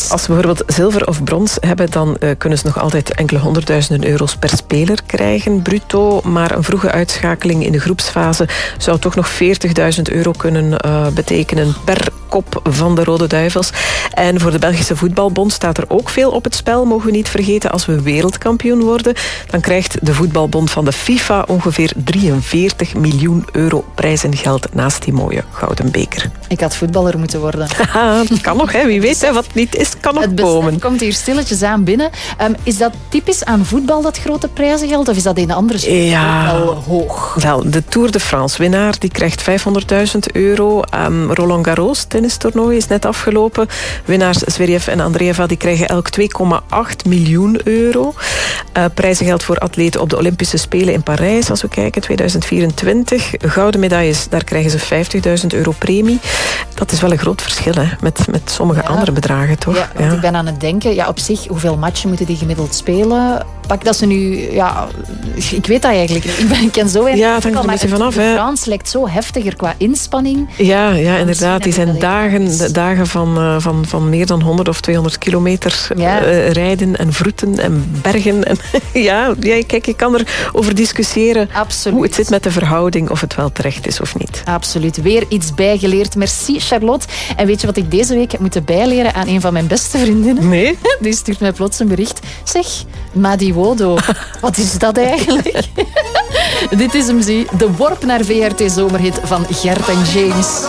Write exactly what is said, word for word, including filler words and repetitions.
Als ze bijvoorbeeld zilver of brons hebben, dan uh, kunnen ze nog altijd enkele honderdduizenden euro's per speler krijgen, bruto. Maar een vroege uitschakeling in de groepsfase zou toch nog veertigduizend euro kunnen uh, betekenen per kop van de Rode Duivels. En voor de Belgische Voetbalbond staat er ook veel op het spel, mogen we niet vergeten. Als we wereldkampioen worden, dan krijgt de Voetbalbond van de FIFA ongeveer drieënveertig miljoen euro prijzengeld naast die mooie gouden beker. Ik had voetballer moeten worden. Kan nog, hè? Wie weet, hè? Wat niet is, kan nog het komen. Het komt hier stilletjes aan binnen. Um, is dat typisch aan voetbal, dat grote prijzengeld? Of is dat in andere sport ja, wel hoog? Wel, de Tour de France winnaar die krijgt vijfhonderdduizend euro. Um, Roland Garros, tennistoernooi, is net afgelopen. Winnaars Zverev en Andreeva die krijgen elk twee komma acht miljoen euro. Uh, prijzengeld voor atleten op de Olympische Spelen in Parijs, als we kijken, tweeduizend vierentwintig. Gouden medailles, daar krijgen ze vijftigduizend euro premie. Dat is wel een groot verschil, hè, met, met sommige ja. andere bedragen, toch? Ja, want ja. ik ben aan het denken, ja, op zich, hoeveel matchen moeten die gemiddeld spelen? Pak dat ze nu, ja, ik weet dat eigenlijk niet. Ik, ben, ik ken zo weinig. Ja, het hangt er een beetje vanaf, hè. De Frans lijkt zo heftiger qua inspanning. Ja, ja, inderdaad. Die zijn dagen, de dagen van, uh, van, van meer dan honderd of tweehonderd kilometer ja. uh, rijden en vroeten en bergen. En, ja, ja, kijk, je kan er over discussiëren. Absoluut. Hoe het zit met de verhouding, of het wel terecht is of niet. Absoluut. Weer iets bijgeleerd. Merci, Charlotte. En weet je wat ik deze week heb moeten bijleren aan een van mijn beste vriendinnen? Nee? Die stuurt mij plots een bericht. Zeg, Madiwodo, wat is dat eigenlijk? Dit is hem, zie. De worp naar V R T Zomerhit van Gert en James.